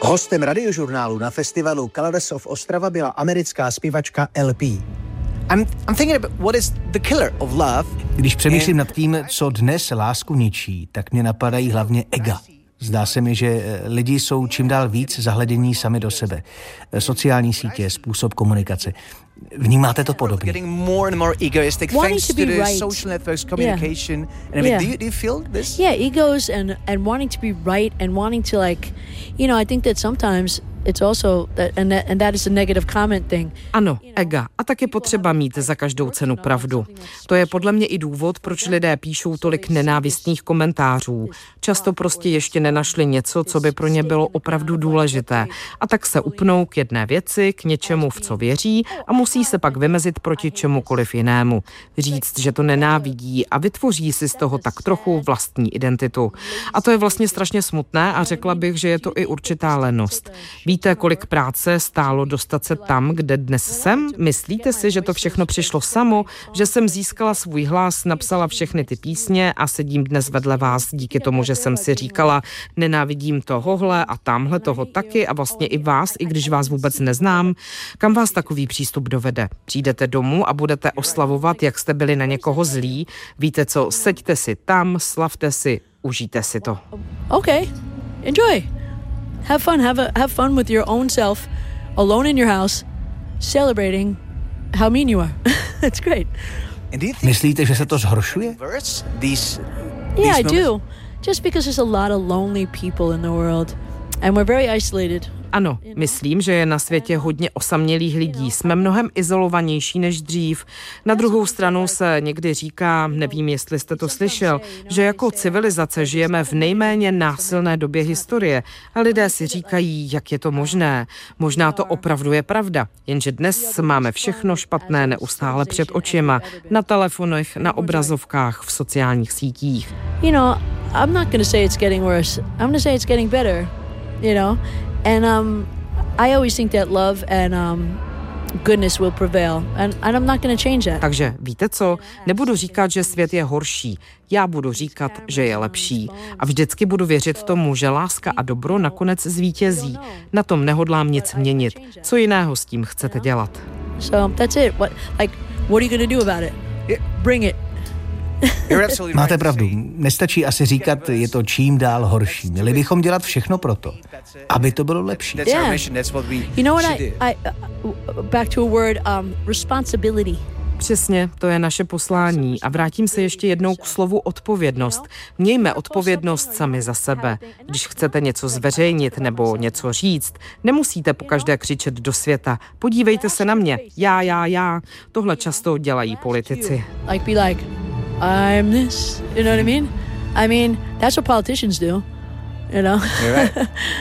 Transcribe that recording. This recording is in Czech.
Hostem radiožurnálu na festivalu Colors of Ostrava byla americká zpěvačka LP. I'm thinking about what is the killer of love. Když přemýšlím nad tím, co dnes lásku ničí, tak mě napadají hlavně ega. Zdá se mi, že lidi jsou čím dál víc zahledění sami do sebe. Sociální sítě, způsob komunikace. Vnímáte to podobně? Getting more and more egoistic thanks to the social networks, communication and everything. Do you feel this? Yeah, egos and wanting to be right and wanting to I think that sometimes it's also and that is a negative comment thing. Ano, ega. A tak je potřeba mít za každou cenu pravdu. To je podle mě i důvod, proč lidé píšou tolik nenávistných komentářů. Často prostě ještě nenašli něco, co by pro ně bylo opravdu důležité. A tak se upnou k jedné věci, k něčemu, v co věří, a musí se pak vymezit proti čemukoliv jinému. Říct, že to nenávidí a vytvoří si z toho tak trochu vlastní identitu. A to je vlastně strašně smutné a řekla bych, že je to i určitá lenost. Víte, kolik práce stálo dostat se tam, kde dnes jsem? Myslíte si, že to všechno přišlo samo, že jsem získala svůj hlas, napsala všechny ty písně a sedím dnes vedle vás díky tomu, že jsem si říkala, nenávidím tohohle a tamhle toho taky a vlastně i vás, i když vás vůbec neznám? Kam vás takový přístup dovede? Přijdete domů a budete oslavovat, jak jste byli na někoho zlí? Víte co, seďte si tam, slavte si, užijte si to. Okay, enjoy. Have fun. Have fun with your own self, alone in your house, celebrating how mean you are. It's great. Myslíte, že se to zhoršuje? Yeah, I do. Just because there's a lot of lonely people in the world, and we're very isolated. Ano, myslím, že je na světě hodně osamělých lidí. Jsme mnohem izolovanější než dřív. Na druhou stranu se někdy říká, nevím, jestli jste to slyšel, že jako civilizace žijeme v nejméně násilné době historie. A lidé si říkají, jak je to možné. Možná to opravdu je pravda, jenže dnes máme všechno špatné neustále před očima. Na telefonech, na obrazovkách, v sociálních sítích. I'm not going to say it's getting worse. I'm going to say it's getting better, And I always think that love and goodness will prevail. And I'm not going to change that. Takže víte co? Nebudu říkat, že svět je horší. Já budu říkat, že je lepší. A vždycky budu věřit tomu, že láska a dobro nakonec zvítězí. Na tom nehodlám nic měnit. Co jiného s tím chcete dělat? So that's it. What are you going to do about it? Bring it. Máte pravdu. Nestačí asi říkat, je to čím dál horší. Měli bychom dělat všechno proto, aby to bylo lepší. Yeah. You know what back to a word, responsibility. Přesně, to je naše poslání. A vrátím se ještě jednou k slovu odpovědnost. Mějme odpovědnost sami za sebe. Když chcete něco zveřejnit nebo něco říct, nemusíte pokaždé křičet do světa. Podívejte se na mě. Já. Tohle často dělají politici. I'm this, you know what I mean? I mean, that's what politicians do, You're right.